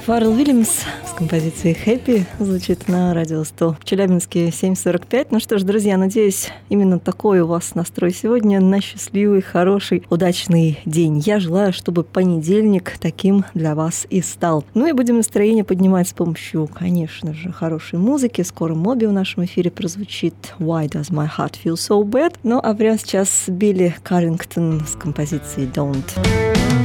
Фаррелл Уильямс с композицией «Happy» звучит на Радио 100. В Челябинске 7:45. Ну что ж, друзья, надеюсь, именно такой у вас настрой сегодня на счастливый, хороший, удачный день. Я желаю, чтобы понедельник таким для вас и стал. Ну и будем настроение поднимать с помощью, конечно же, хорошей музыки. Скоро Моби в нашем эфире прозвучит «Why does my heart feel so bad?». Ну а прямо сейчас Билли Каррингтон с композицией «Don't».